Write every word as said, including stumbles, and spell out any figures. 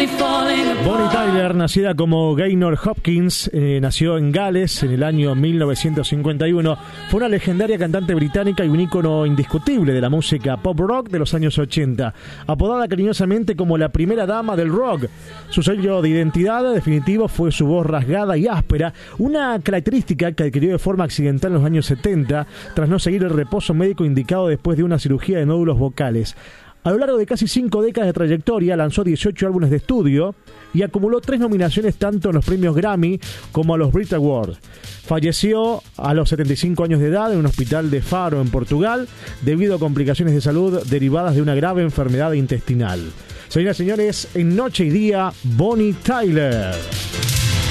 Bonnie Tyler, nacida como Gaynor Hopkins, eh, nació en Gales en el año mil novecientos cincuenta y uno. Fue una legendaria cantante británica y un ícono indiscutible de la música pop rock de los años ochenta. Apodada cariñosamente como la primera dama del rock, su sello de identidad definitivo fue su voz rasgada y áspera, una característica que adquirió de forma accidental en los años setenta tras no seguir el reposo médico indicado después de una cirugía de nódulos vocales. A lo largo de casi cinco décadas de trayectoria, lanzó dieciocho álbumes de estudio y acumuló tres nominaciones tanto en los premios Grammy como a los Brit Awards. Falleció a los setenta y cinco años de edad en un hospital de Faro, en Portugal, debido a complicaciones de salud derivadas de una grave enfermedad intestinal. Señoras y señores, en Noche y Día, Bonnie Tyler.